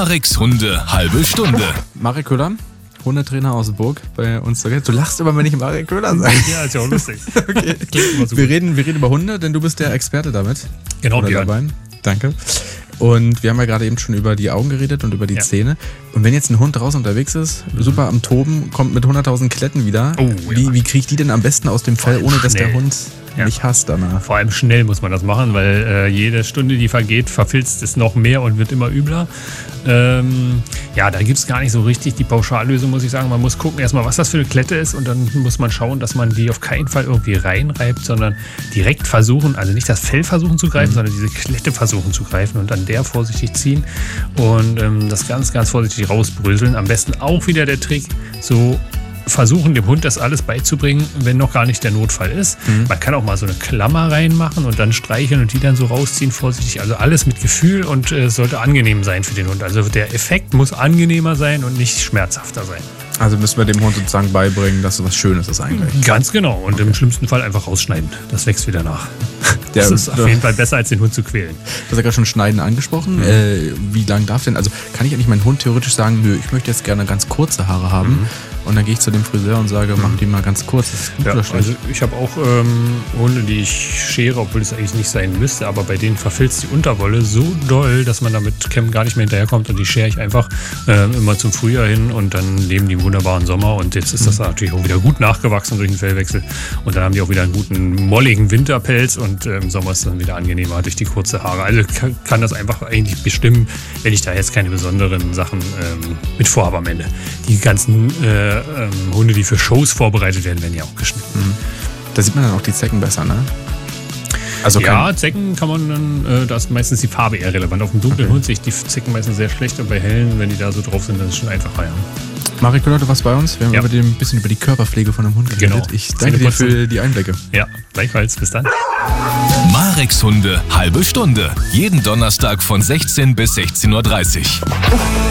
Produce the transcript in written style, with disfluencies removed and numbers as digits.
Mareks Hunde, halbe Stunde. Marek Köhler, Hundetrainer aus Burg, bei uns zu Gast. Du lachst immer, wenn ich Marek Köhler sage. Ja, ist ja auch lustig. Okay. Wir reden über Hunde, denn du bist der Experte damit. Genau, dabei. Danke. Und wir haben ja gerade eben schon über die Augen geredet und über die Zähne. Und wenn jetzt ein Hund draußen unterwegs ist, super am Toben, kommt mit 100.000 Kletten wieder. Wie kriege ich die denn am besten aus dem Fell, ohne dass der Hund mich hasst danach? Vor allem schnell muss man das machen, weil jede Stunde, die vergeht, verfilzt es noch mehr und wird immer übler. Da gibt es gar nicht so richtig die Pauschallösung, muss ich sagen. Man muss gucken erstmal, was das für eine Klette ist, und dann muss man schauen, dass man die auf keinen Fall irgendwie reinreibt, sondern direkt versuchen, also nicht das Fell versuchen zu greifen, sondern diese Klette versuchen zu greifen und dann der vorsichtig ziehen und das ganz, ganz vorsichtig rausbröseln. Am besten auch wieder der Trick, so versuchen dem Hund das alles beizubringen, wenn noch gar nicht der Notfall ist. Man kann auch mal so eine Klammer reinmachen und dann streicheln und die dann so rausziehen, vorsichtig. Also alles mit Gefühl und sollte angenehm sein für den Hund. Also der Effekt muss angenehmer sein und nicht schmerzhafter sein. Also müssen wir dem Hund sozusagen beibringen, dass so was Schönes ist eigentlich. Ganz genau. Und im schlimmsten Fall einfach rausschneiden. Das wächst wieder nach. Das ist auf jeden Fall besser, als den Hund zu quälen. Du hast ja gerade schon Schneiden angesprochen. Wie lang darf denn, also kann ich eigentlich meinen Hund theoretisch sagen, nö, ich möchte jetzt gerne ganz kurze Haare haben. Und dann gehe ich zu dem Friseur und sage, mach die mal ganz kurz. Das ist gut oder schlecht? Also ich habe auch Hunde, die ich schere, obwohl es eigentlich nicht sein müsste, aber bei denen verfilzt die Unterwolle so doll, dass man damit Kämmen gar nicht mehr hinterherkommt, und die schere ich einfach immer zum Frühjahr hin, und dann leben die im wunderbaren Sommer, und jetzt ist das natürlich auch wieder gut nachgewachsen durch den Fellwechsel, und dann haben die auch wieder einen guten molligen Winterpelz, und im Sommer ist es dann wieder angenehmer durch die kurze Haare. Also kann das einfach eigentlich bestimmen, wenn ich da jetzt keine besonderen Sachen mit vorhabe am Ende. Die ganzen Hunde, die für Shows vorbereitet werden, werden ja auch geschnitten. Da sieht man dann auch die Zecken besser, ne? Also Zecken kann man dann, da ist meistens die Farbe eher relevant. Auf dem dunklen Hund sehe ich die Zecken meistens sehr schlecht, und bei hellen, wenn die da so drauf sind, dann ist es schon einfacher, ja. Marek Köhler, du warst bei uns. Wir haben ein bisschen über die Körperpflege von einem Hund geredet. Genau. Ich danke dir für die Einblicke. Ja, gleichfalls. Bis dann. Mareks Hunde, halbe Stunde. Jeden Donnerstag von 16 bis 16:30 Uhr.